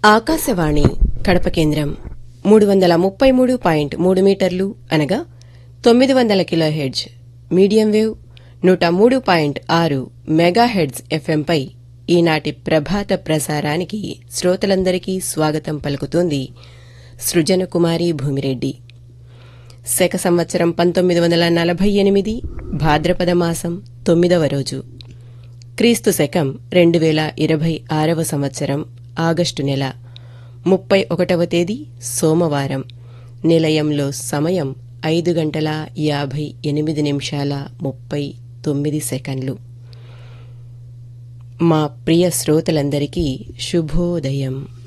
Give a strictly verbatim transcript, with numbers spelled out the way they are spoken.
ఆకాశవాణి కడప కేంద్రం మూడు వందల ముప్పై మూడు పాయింట్ మూడు మీటర్లు అనగా తొమ్మిది వందల కిలోహెర్ట్జ్ మీడియం వేవ్ నూట మూడు పాయింట్ ఆరు మెగాహెర్ట్జ్ ఎఫ్ఎంపై ఈనాటి ప్రభాత ప్రసారానికి శ్రోతలందరికీ స్వాగతం పలుకుతోంది సృజనకుమారి భూమిరెడ్డి. శక సంవత్సరం పంతొమ్మిది వందల నలభై ఎనిమిది భాద్రపద మాసం తొమ్మిదవ రోజు, క్రీస్తు శకం రెండు వేల ఇరవై ఆరవ సంవత్సరం ఆగస్టు నెల ముప్పై ఒకటవ తేదీ సోమవారం. నిలయంలో సమయం ఐదు గంటల యాభై ఎనిమిది నిమిషాల ముప్పై తొమ్మిది సెకండ్లు. మా ప్రియ శ్రోతలందరికీ శుభోదయం.